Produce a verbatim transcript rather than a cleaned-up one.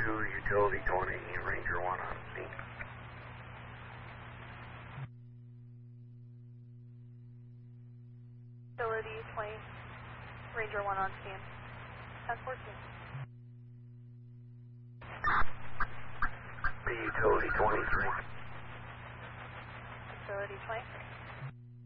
two, Utility twenty, Ranger one on scene. Utility twenty, Ranger one on scene. ten fourteen. B Utility twenty-three. Utility twenty-three.